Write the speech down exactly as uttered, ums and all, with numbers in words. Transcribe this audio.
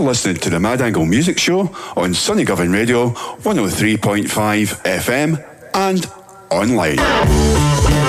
listening to the Mad Angle Music Show on Sunny Govan Radio, one oh three point five F M and online.